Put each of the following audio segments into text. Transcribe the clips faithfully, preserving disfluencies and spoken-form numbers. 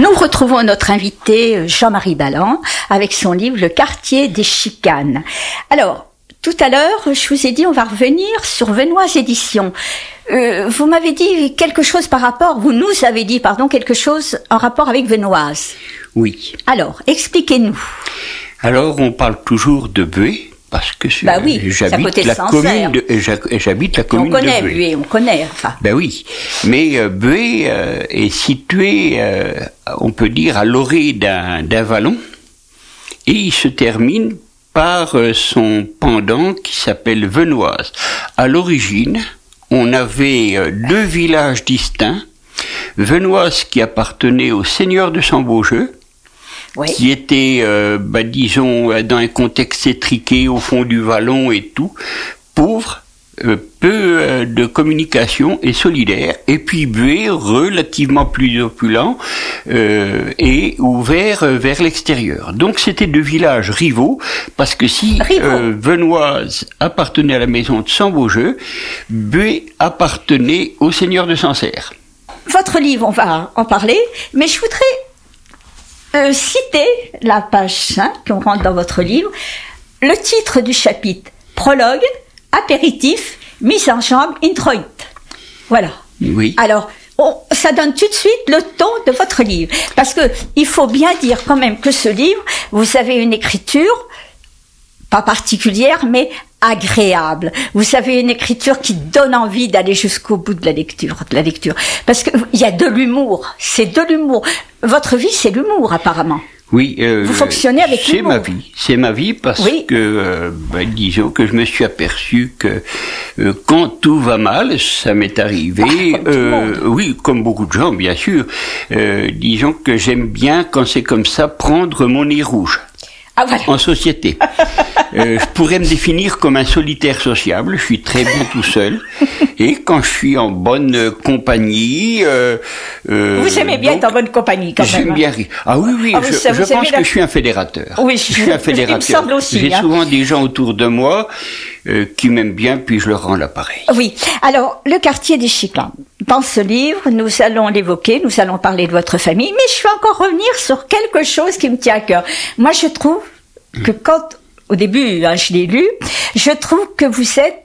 Nous retrouvons notre invité Jean-Marie Ballan avec son livre Le quartier des chicanes. Alors, tout à l'heure, je vous ai dit on va revenir sur Venoise Éditions. Euh, vous m'avez dit quelque chose par rapport, vous nous avez dit, pardon, quelque chose en rapport avec Venoise. Oui. Alors, expliquez-nous. Alors, on parle toujours de Buée. Parce que je, bah oui, j'habite, la commune de, j'habite la commune de Buée. On connaît Buée, on connaît. Enfin. Ben oui, mais euh, Buée euh, est situé, euh, on peut dire, à l'orée d'un, d'un vallon, et il se termine par euh, son pendant qui s'appelle Venoise. À l'origine, on avait euh, deux villages distincts, Venoise qui appartenait au seigneur de Sambaugeux, oui. qui était, euh, bah, disons, dans un contexte étriqué au fond du vallon et tout, pauvre, euh, peu euh, de communication et solidaire, et puis Buée, relativement plus opulent euh, et ouvert euh, vers l'extérieur. Donc c'était deux villages rivaux, parce que si euh, Venoise appartenait à la maison de Sambaugeux, Buée appartenait au seigneur de Sancerre. Votre livre, on va en parler, mais je voudrais Euh, citez la page cinq, on rentre dans votre livre, le titre du chapitre, prologue, apéritif, mise en jambe, introit. Voilà. Oui. Alors, on, ça donne tout de suite le ton de votre livre. Parce que, il faut bien dire quand même que ce livre, vous avez une écriture, pas particulière, mais agréable. Vous avez une écriture qui donne envie d'aller jusqu'au bout de la lecture, de la lecture. Parce que il y a de l'humour. C'est de l'humour. Votre vie, c'est l'humour, apparemment. Oui. Euh, Vous fonctionnez avec c'est l'humour. ma vie. C'est ma vie parce oui. que, euh, bah, disons que je me suis aperçu que euh, quand tout va mal, ça m'est arrivé. Ah, comme euh, oui, comme beaucoup de gens, bien sûr. Euh, disons que j'aime bien, quand c'est comme ça, prendre mon nez rouge. Ah, voilà. En société. euh, je pourrais me définir comme un solitaire sociable, je suis très bien tout seul, et quand je suis en bonne compagnie... Euh, euh, vous aimez bien donc, être en bonne compagnie, quand même. J'aime bien rire. Ah oui, oui, ah, je, ça, je pense que la... je suis un fédérateur. Oui, je suis un fédérateur. Il me semble aussi. J'ai hein. souvent des gens autour de moi euh, qui m'aiment bien, puis je leur rends l'appareil. Oui, alors, le quartier des chicanes. Dans ce livre, nous allons l'évoquer, nous allons parler de votre famille, mais je vais encore revenir sur quelque chose qui me tient à cœur. Moi, je trouve que quand, au début, hein, je l'ai lu, je trouve que vous êtes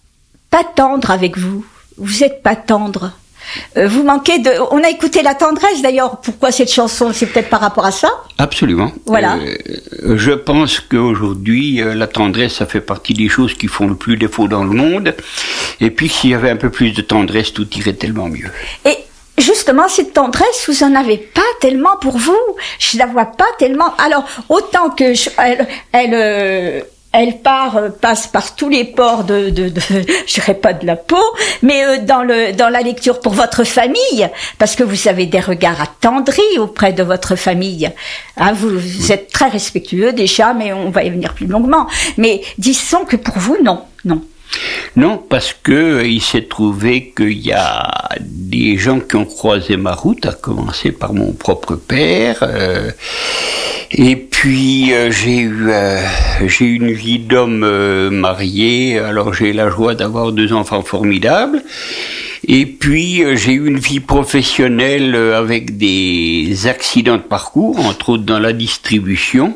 pas tendre avec vous. Vous êtes pas tendre. Euh, vous manquez de... On a écouté la tendresse, d'ailleurs. Pourquoi cette chanson? C'est peut-être par rapport à ça? Absolument. Voilà. Euh, je pense qu'aujourd'hui, euh, la tendresse, ça fait partie des choses qui font le plus défaut dans le monde. Et puis, s'il y avait un peu plus de tendresse, tout irait tellement mieux. Et justement, cette tendresse, vous en avez pas tellement pour vous. Je la vois pas tellement. Alors, autant que je, elle, elle, euh, elle part, euh, passe par tous les pores de, de, de je dirais pas de la peau, mais euh, dans le, dans la lecture pour votre famille, parce que vous avez des regards attendris auprès de votre famille. Hein, vous, vous êtes très respectueux déjà, mais on va y venir plus longuement. Mais disons que pour vous, non, non. Non, parce que il s'est trouvé qu'il y a des gens qui ont croisé ma route, à commencer par mon propre père. Euh, et puis euh, j'ai eu euh, j'ai eu une vie d'homme euh, marié. Alors j'ai la joie d'avoir deux enfants formidables. Et puis euh, j'ai eu une vie professionnelle euh, avec des accidents de parcours, entre autres dans la distribution,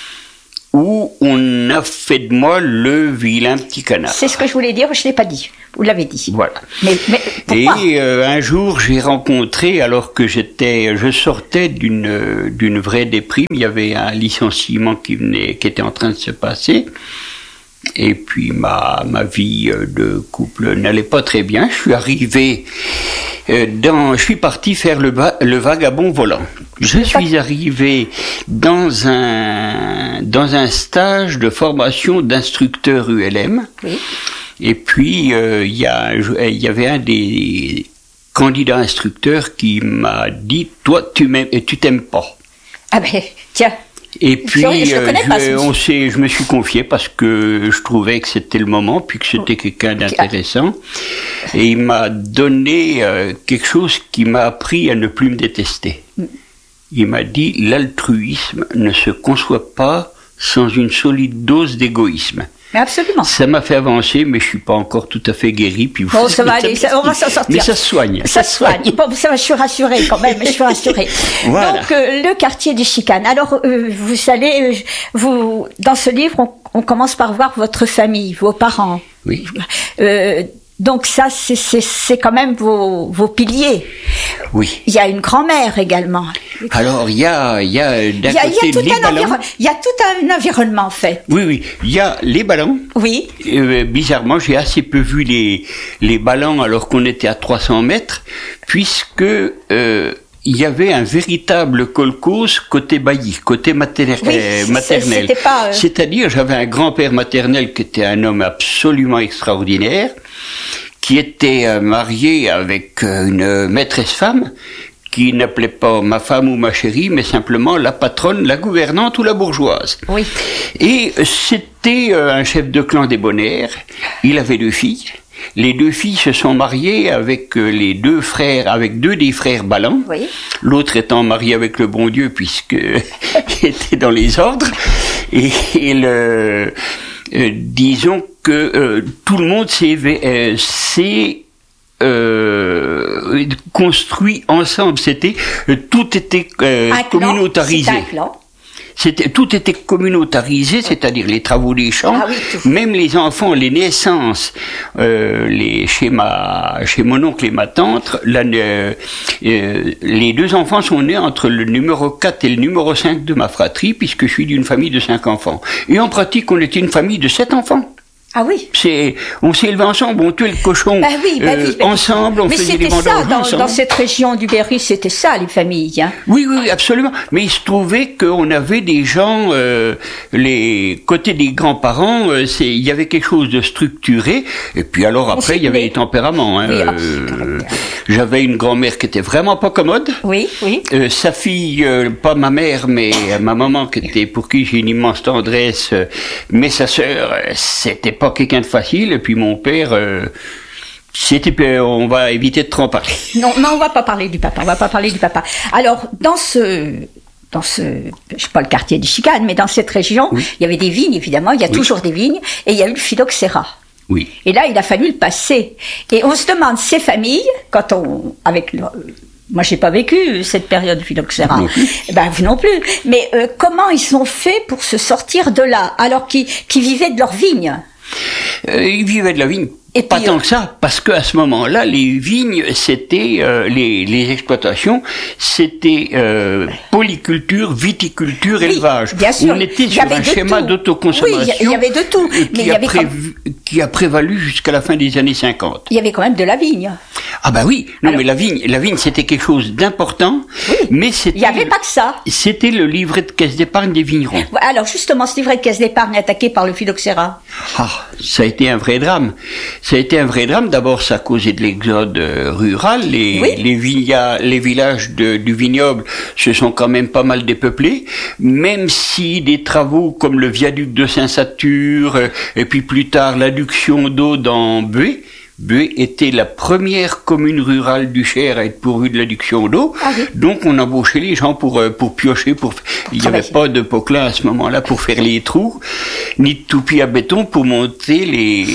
où on a fait de moi le vilain petit canard. C'est ce que je voulais dire, je ne l'ai pas dit. Vous l'avez dit. Voilà. Mais, mais pourquoi ? Et euh, un jour, j'ai rencontré, alors que j'étais, je sortais d'une d'une vraie déprime. Il y avait un licenciement qui venait, qui était en train de se passer. Et puis ma ma vie de couple n'allait pas très bien. Je suis arrivé euh, dans, je suis parti faire le va, le vagabond volant. Je suis arrivé dans un dans un stage de formation d'instructeur U L M. Oui. Et puis il euh, y a il y avait un des candidats instructeurs qui m'a dit, toi tu m'aimes et tu t'aimes pas. Ah ben tiens. Et puis, je, je, euh, pas, je, on s'est, je me suis confié parce que je trouvais que c'était le moment, puis que c'était quelqu'un d'intéressant. Et il m'a donné euh, quelque chose qui m'a appris à ne plus me détester. Il m'a dit, l'altruisme ne se conçoit pas sans une solide dose d'égoïsme. Mais absolument. Ça m'a fait avancer, mais je suis pas encore tout à fait guéri. Puis bon, ça va aller, ça, on va s'en sortir. Mais ça se soigne. Ça, ça se soigne. soigne. Bon, ça va, je suis rassurée quand même, je suis rassurée. Voilà. Donc, euh, le quartier des chicanes. Alors, euh, vous allez, euh, vous, dans ce livre, on, on commence par voir votre famille, vos parents. Oui. Euh, Donc ça, c'est, c'est, c'est quand même vos, vos piliers. Oui. Il y a une grand-mère également. Alors, il y a, il y a d'un il y a, côté il y a tout les un ballons. environ, il y a tout un environnement, en fait. Oui, oui. Il y a les ballons. Oui. Euh, bizarrement, j'ai assez peu vu les, les ballons alors qu'on était à trois cents mètres, puisque euh, il y avait un véritable kolkhoz côté bailli, côté mater- oui, euh, maternel. C'était pas, euh... C'est-à-dire, j'avais un grand-père maternel qui était un homme absolument extraordinaire, qui était euh, marié avec euh, une maîtresse femme, qui n'appelait pas ma femme ou ma chérie, mais simplement la patronne, la gouvernante ou la bourgeoise. Oui. Et c'était euh, un chef de clan débonnaire. Il avait deux filles. Les deux filles se sont mariées avec euh, les deux frères, avec deux des frères Ballan. Oui. L'autre étant marié avec le bon Dieu, puisque il était dans les ordres. Et, et le, euh, disons que euh, tout le monde s'est, euh, s'est euh, construit ensemble. C'était euh, tout était euh, communautarisé. Clan, c'est un clan. C'était, tout était communautarisé, c'est-à-dire les travaux des champs, ah oui, même les enfants, les naissances, euh, les, chez ma, chez mon oncle et ma tante, la, euh, euh, les deux enfants sont nés entre le numéro quatre et le numéro cinq de ma fratrie, puisque je suis d'une famille de cinq enfants. Et en pratique, on était une famille de sept enfants. Ah oui. C'est, on s'est élevés ensemble, on tuait le cochon bah oui, bah oui, bah euh, ensemble, on mais faisait les vendanges ça, dans, ensemble. dans cette région du Berry, c'était ça, les familles. Hein. Oui, oui, absolument. Mais il se trouvait qu'on avait des gens, euh, les côtés des grands-parents, euh, c'est, il y avait quelque chose de structuré. Et puis alors après, il y avait les tempéraments. Hein. Oui, euh, j'avais une grand-mère qui était vraiment pas commode. Oui, oui. Euh, sa fille, euh, pas ma mère, mais ma maman, qui était pour qui j'ai une immense tendresse. Euh, mais sa sœur, euh, c'était pas quelqu'un de facile, et puis mon père, euh, c'était, on va éviter de trop en parler. Non, non, on va pas parler du papa, on va pas parler du papa. Alors, dans ce, dans ce, je sais pas le quartier des chicanes, mais dans cette région, oui. Il y avait des vignes, évidemment, il y a oui. toujours des vignes, et il y a eu le phylloxéra. Oui. Et là, il a fallu le passer. Et on se demande, ces familles, quand on, avec le, moi, j'ai pas vécu cette période de phylloxéra. Non plus. Ben, vous non plus. Mais euh, comment ils ont fait pour se sortir de là, alors qu'ils, qu'ils vivaient de leurs vignes? Euh, ils vivaient de la vigne. Et pas puis, tant que ça, parce qu'à ce moment-là, les vignes, c'était euh, les, les exploitations, c'était euh, polyculture, viticulture, oui, élevage. Bien sûr. On était sur un schéma tout. d'autoconsommation. Oui, il y avait de tout. Mais qui, il y a avait prévu, comme... qui a prévalu jusqu'à la fin des années cinquante. Il y avait quand même de la vigne. Ah bah oui, non Alors, mais la vigne, la vigne c'était quelque chose d'important, oui, mais c'était. Il n'y avait pas que ça. C'était le livret de caisse d'épargne des vignerons. Alors justement, ce livret de caisse d'épargne attaqué par le phylloxéra. Ah, ça a été un vrai drame. Ça a été un vrai drame. D'abord, ça a causé de l'exode rural. Les, oui. les, vigna, les villages de, du vignoble se sont quand même pas mal dépeuplés, même si des travaux comme le viaduc de Saint-Satur, et puis plus tard l'adduction d'eau dans Bué, Bué était la première commune rurale du Cher à être pourvue de l'adduction d'eau. Ah oui. Donc on embauchait les gens pour pour piocher, pour il n'y avait pas de poquelin à ce moment-là pour faire les trous, ni de toupie à béton pour monter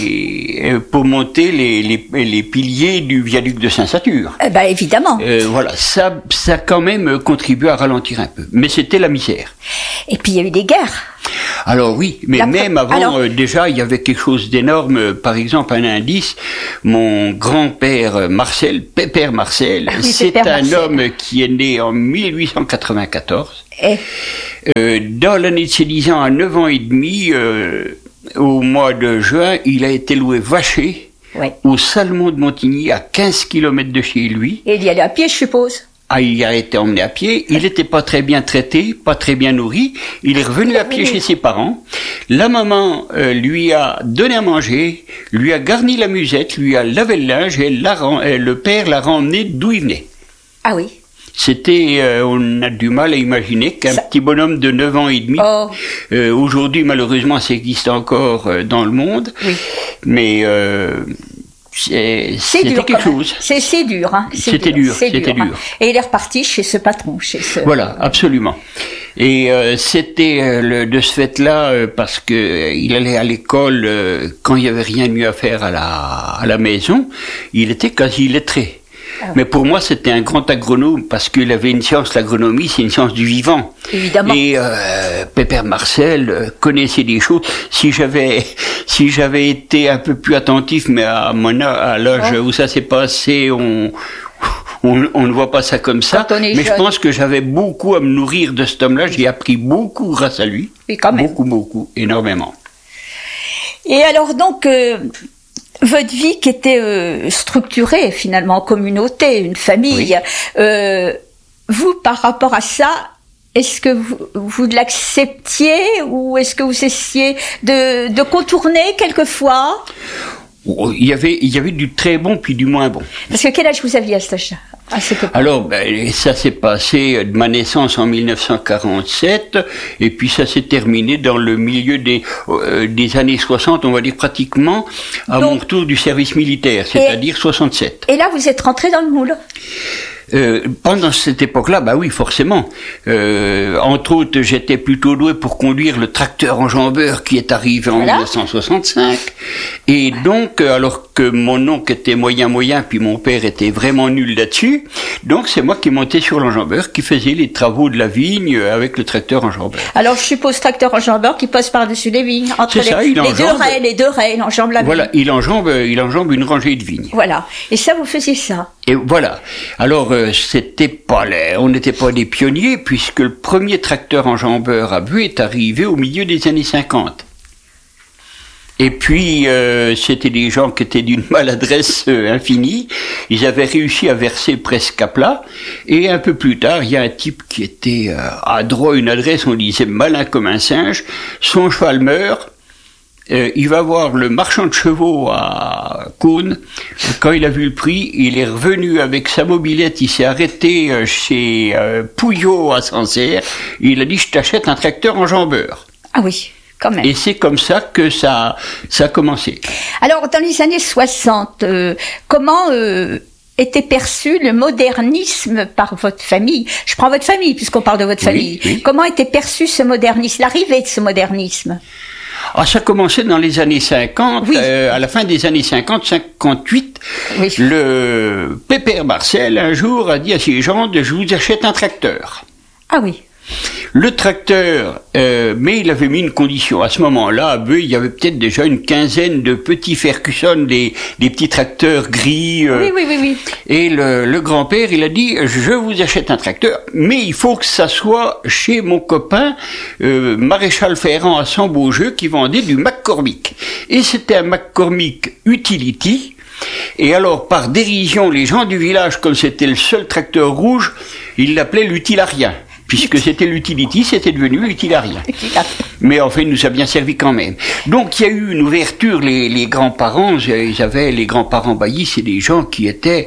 les pour monter les les, les piliers du viaduc de Saint-Satur. Eh ben évidemment. Euh, voilà, ça ça a quand même contribué à ralentir un peu, mais c'était la misère. Et puis il y a eu des guerres. Alors oui, mais La même pre- avant, Alors... euh, déjà, il y avait quelque chose d'énorme. Euh, par exemple, un indice, mon grand-père euh, Marcel, Pépère Marcel, oui, c'est Pépère un Marcel. homme qui est né en mille huit cent quatre-vingt-quatorze. Et... Euh, dans l'année de ses dix ans, à neuf ans et demi, euh, au mois de juin, il a été loué vaché ouais. au Salmon de Montigny, à quinze kilomètres de chez lui. Et il y allait à pied, je suppose. Ah, il a été emmené à pied, il n'était pas très bien traité, pas très bien nourri, il est revenu à pied chez ses parents, la maman euh, lui a donné à manger, lui a garni la musette, lui a lavé le linge, et l'a, euh, le père l'a ramené d'où il venait. Ah oui. C'était, euh, on a du mal à imaginer qu'un ça... petit bonhomme de neuf ans et demi, oh. euh, aujourd'hui malheureusement ça existe encore euh, dans le monde, oui. mais... Euh, C'est, c'est c'était dur, quelque chose. C'est, c'est dur, hein. C'est c'était dur. dur, c'est c'était dur, dur. Hein. Et il est reparti chez ce patron, chez ce. Voilà, absolument. Et euh, c'était euh, le, de ce fait-là, euh, parce que euh, il allait à l'école euh, quand il y avait rien de mieux à faire à la, à la maison, il était quasi illettré. Ah. Mais pour moi, c'était un grand agronome parce qu'il avait une science, l'agronomie, c'est une science du vivant. Évidemment. Et euh, Pépère Marcel euh, connaissait des choses. Si j'avais, si j'avais été un peu plus attentif, mais à mon à l'âge oh. où ça s'est passé, on, on, on ne voit pas ça comme ça. Mais jeune. Je pense que j'avais beaucoup à me nourrir de cet homme-là. J'ai appris beaucoup grâce à lui. Et quand même. Beaucoup, beaucoup, énormément. Et alors donc. Euh... Votre vie qui était euh, structurée finalement en communauté, une famille, oui. euh, vous par rapport à ça, est-ce que vous, vous l'acceptiez ou est-ce que vous essayiez de, de contourner quelquefois? Il y avait, il y avait du très bon puis du moins bon. Parce que quel âge vous aviez à cet âge-là? Alors, ben, ça s'est passé de ma naissance en mille neuf cent quarante-sept, et puis ça s'est terminé dans le milieu des, euh, des années soixante, on va dire pratiquement, à Donc, mon retour du service militaire, c'est-à-dire soixante-sept. Et là, vous êtes rentré dans le moule? Euh, pendant cette époque-là, bah oui, forcément. Euh, entre autres, j'étais plutôt doué pour conduire le tracteur enjambeur qui est arrivé en voilà. mille neuf cent soixante-cinq. Et donc, alors que mon oncle était moyen-moyen, puis mon père était vraiment nul là-dessus, donc c'est moi qui montais sur l'enjambeur, qui faisait les travaux de la vigne avec le tracteur enjambeur. Alors, je suppose tracteur enjambeur qui passe par-dessus les vignes, entre les, ça, il les deux raies, les deux raies, il enjambe la vigne. Voilà, il enjambe, il enjambe une rangée de vignes. Voilà. Et ça, vous faisiez ça? Et voilà. Alors, euh, c'était pas les, on n'était pas des pionniers, puisque le premier tracteur enjambeur à Bué est arrivé au milieu des années cinquante. Et puis, euh, c'était des gens qui étaient d'une maladresse euh, infinie. Ils avaient réussi à verser presque à plat. Et un peu plus tard, il y a un type qui était euh, adroit, une adresse, on disait malin comme un singe. Son cheval meurt. Euh, il va voir le marchand de chevaux à Cône. Quand il a vu le prix, il est revenu avec sa mobilette, il s'est arrêté euh, chez euh, Pouillot à Sancerre. Il a dit, je t'achète un tracteur enjambeur. Ah oui, quand même. Et c'est comme ça que ça, ça a commencé. Alors, dans les années soixante, euh, comment... Euh était perçu le modernisme par votre famille? Je prends votre famille, puisqu'on parle de votre oui, famille. Oui. Comment était perçu ce modernisme, l'arrivée de ce modernisme? Ah, ça commençait dans les années cinquante, oui. euh, à la fin des années cinquante, cinquante-huit, oui. le Pépère Marcel, un jour, a dit à ses gens, je vous achète un tracteur. Ah oui. Le tracteur, euh, mais il avait mis une condition. À ce moment-là, à Bué, il y avait peut-être déjà une quinzaine de petits Ferguson, des, des petits tracteurs gris. Euh, oui, oui, oui, oui. Et le, le grand-père, il a dit, je vous achète un tracteur, mais il faut que ça soit chez mon copain, euh, Maréchal Ferrand à Saint-Beaujeu, qui vendait du McCormick. Et c'était un McCormick Utility. Et alors, par dérision, les gens du village, comme c'était le seul tracteur rouge, ils l'appelaient l'utilarien. Puisque c'était l'utility, c'était devenu l'utilarien. Mais enfin, il nous a bien servi quand même. Donc, il y a eu une ouverture. Les, les grands-parents, ils avaient, les grands-parents baillis, c'est des gens qui étaient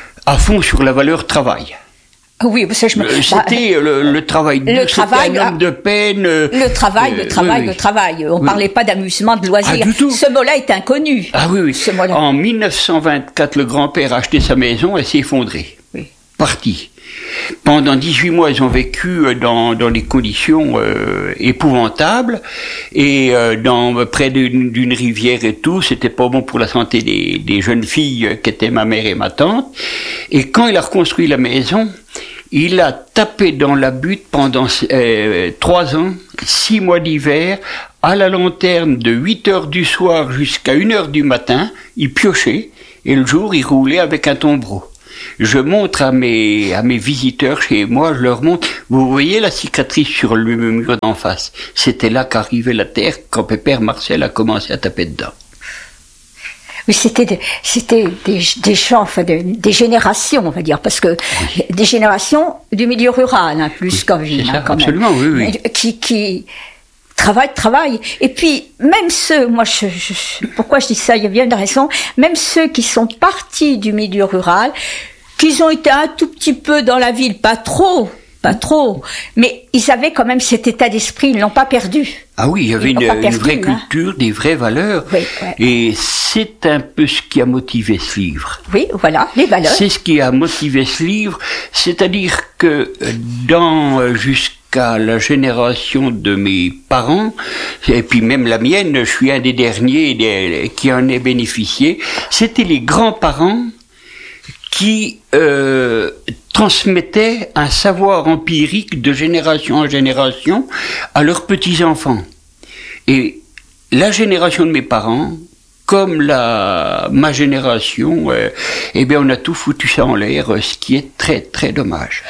à fond sur la valeur travail. Oui, ça, je me... C'était bah, le, le travail. Le travail, un homme de peine. Le travail, euh, le travail, oui, le travail. On oui. parlait pas d'amusement, de loisirs. Ah, du tout. Ce mot-là est inconnu. Ah oui, oui. Ce mot-là. En mille neuf cent vingt-quatre, le grand-père a acheté sa maison et s'est effondré. Oui. Parti. Pendant dix-huit mois, ils ont vécu dans, dans des conditions euh, épouvantables et euh, dans près d'une, d'une rivière et tout. C'était pas bon pour la santé des, des jeunes filles qui étaient ma mère et ma tante. Et quand il a reconstruit la maison, il a tapé dans la butte pendant euh, trois ans, six mois d'hiver, à la lanterne de huit heures du soir jusqu'à une heure du matin. Il piochait et le jour, il roulait avec un tombereau. Je montre à mes, à mes visiteurs chez moi, je leur montre, vous voyez la cicatrice sur le mur d'en face. C'était là qu'arrivait la terre quand Pépère Marcel a commencé à taper dedans. Oui, c'était, de, c'était des, des gens, enfin, de, des générations, on va dire, parce que oui. des générations du milieu rural, hein, plus oui, qu'en ville, c'est ça, hein, quand absolument, même. oui, oui. Qui, qui travaillent, travaillent. Et puis, même ceux, moi, je, je, pourquoi je dis ça, il y a bien une raison, même ceux qui sont partis du milieu rural, qu'ils ont été un tout petit peu dans la ville, pas trop, pas trop, mais ils avaient quand même cet état d'esprit, ils l'ont pas perdu. Ah oui, il y avait une, perdu, une vraie hein. culture, des vraies valeurs, oui, ouais. Et c'est un peu ce qui a motivé ce livre. Oui, voilà, les valeurs. C'est ce qui a motivé ce livre, c'est-à-dire que dans jusqu'à jusqu'à la génération de mes parents, et puis même la mienne, je suis un des derniers des, qui en ait bénéficié, c'était les grands-parents qui euh, transmettaient un savoir empirique de génération en génération à leurs petits-enfants. Et la génération de mes parents, comme la ma génération, euh, eh bien on a tout foutu ça en l'air, ce qui est très très dommage.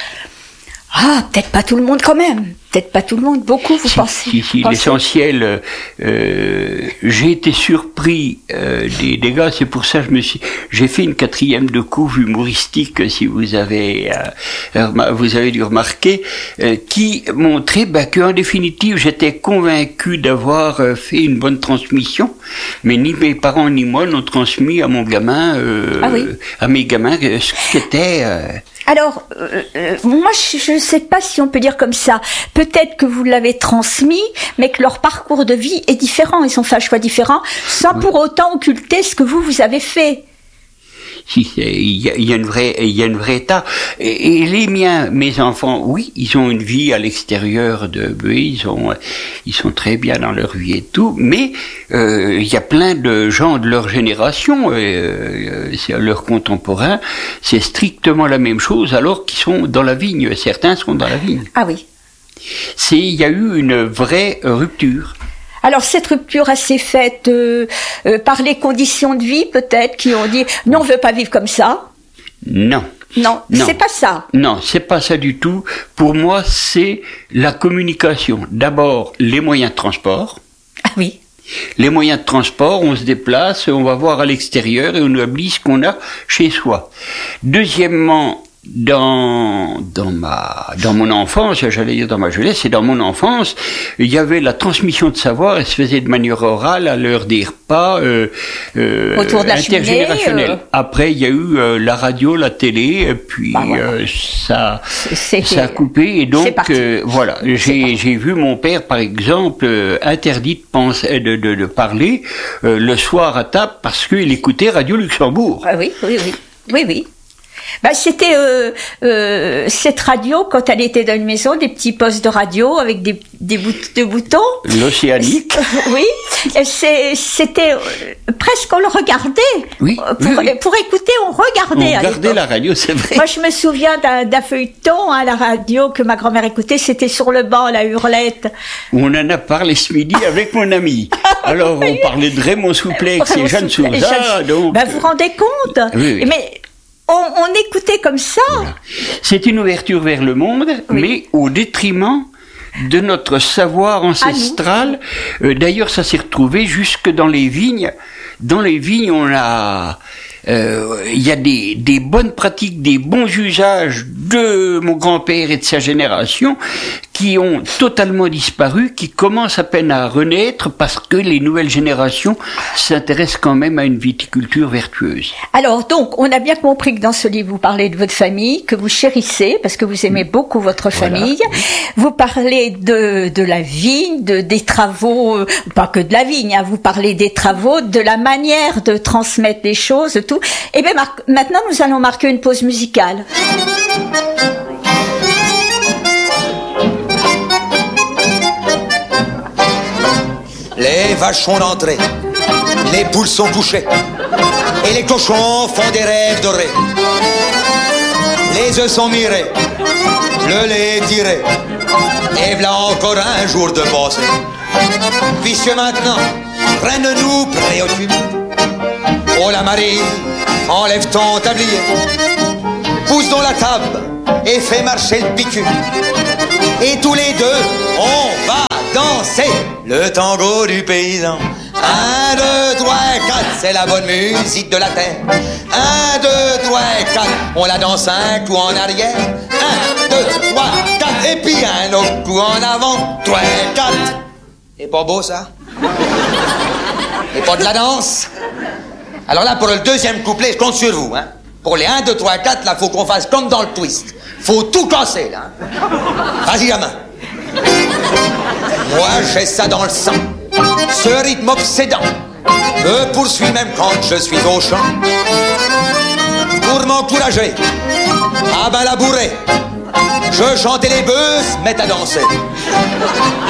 Ah, peut-être pas tout le monde quand même. Peut-être pas tout le monde. Beaucoup, vous si, pensez Si, si, pensez... l'essentiel, euh, j'ai été surpris euh, des dégâts, c'est pour ça que je me suis, j'ai fait une quatrième de couve humoristique, si vous avez, euh, vous avez dû remarquer, euh, qui montrait bah, qu'en définitive, j'étais convaincu d'avoir euh, fait une bonne transmission, mais ni mes parents ni moi n'ont transmis à mon gamin, euh, ah oui. à mes gamins, ce qu'était... Euh, Alors, euh, euh, moi, je ne sais pas si on peut dire comme ça. Peut-être que vous l'avez transmis, mais que leur parcours de vie est différent. Ils ont fait un choix différent, sans oui. pour autant occulter ce que vous, vous avez fait. Si, il y a, il y a une vraie, il y a une vraie état. Et, et les miens, mes enfants, oui, ils ont une vie à l'extérieur de Bué, ils ont, ils sont très bien dans leur vie et tout, mais euh, il y a plein de gens de leur génération, euh, c'est leurs contemporains, c'est strictement la même chose, alors qu'ils sont dans la vigne. Certains sont dans la vigne. Ah oui. C'est, il y a eu une vraie rupture. Alors cette rupture, elle s'est faite euh, euh, par les conditions de vie peut-être qui ont dit non, on veut pas vivre comme ça. Non. Non, non. C'est pas ça. Non, c'est pas ça du tout. Pour moi, c'est la communication. D'abord, les moyens de transport. Ah oui. Les moyens de transport, on se déplace, on va voir à l'extérieur et on oublie ce qu'on a chez soi. Deuxièmement, Dans, dans ma, dans mon enfance, j'allais dire dans ma jeunesse, et dans mon enfance, il y avait la transmission de savoir, elle se faisait de manière orale à l'heure des repas, euh, euh, autour de la intergénérationnelle. Cheminée, euh... Après, il y a eu euh, la radio, la télé, et puis bah, voilà. euh, ça, c'est, ça a coupé, et donc euh, voilà, j'ai, j'ai vu mon père, par exemple, euh, interdit de penser, de, de, de parler euh, le soir à table parce qu'il écoutait Radio Luxembourg. Ah oui, oui, oui, oui, oui. Ben, c'était euh, euh, cette radio, quand elle était dans une maison, des petits postes de radio avec des, des, bout- des boutons. L'océanique. Oui, et c'est, c'était euh, presque, on le regardait. Oui, pour, oui, oui. pour écouter, on regardait. On regardait la radio, c'est vrai. Moi, je me souviens d'un, d'un feuilleton à la radio que ma grand-mère écoutait, c'était Sur le banc, la hurlette. On en a parlé ce midi avec mon ami. Alors, on parlait de Raymond Souplex et Jeanne Souza. Donc... Ben, vous vous rendez compte? Oui, oui. Mais, On, on écoutait comme ça. Voilà. C'est une ouverture vers le monde, oui. mais au détriment de notre savoir ancestral. Euh, d'ailleurs, ça s'est retrouvé jusque dans les vignes. Dans les vignes, on a... Il euh, y a des, des bonnes pratiques, des bons usages de mon grand-père et de sa génération qui ont totalement disparu, qui commencent à peine à renaître parce que les nouvelles générations s'intéressent quand même à une viticulture vertueuse. Alors donc, on a bien compris que dans ce livre, vous parlez de votre famille, que vous chérissez parce que vous aimez beaucoup votre famille. Voilà. Vous parlez de, de la vigne, de, des travaux, pas que de la vigne, hein, vous parlez des travaux, de la manière de transmettre les choses, tout. Et bien maintenant, nous allons marquer une pause musicale. Les vaches sont entrées, les poules sont couchées, et les cochons font des rêves dorés. Les œufs sont mirés, le lait tiré, et v'là encore un jour de passé. Puisque maintenant, rien ne nous préoccupe. Oh la Marie, enlève ton tablier, pousse dans la table et fais marcher le picu. Et tous les deux, on va danser le tango du paysan. Un, deux, trois, quatre, c'est la bonne musique de la terre. Un, deux, trois, quatre, on la danse un coup en arrière. Un, deux, trois, quatre, et puis un autre coup en avant. Trois, quatre. C'est pas beau ça? Et pas de la danse? Alors là, pour le deuxième couplet, je compte sur vous, hein. Pour les un, deux, trois, quatre, là, faut qu'on fasse comme dans le twist. Faut tout casser, là. Vas-y, gamin. Moi, j'ai ça dans le sang. Ce rythme obsédant me poursuit même quand je suis au champ. Pour m'encourager, à bas la bourrée, Je chante et les bœufs se mettent à danser.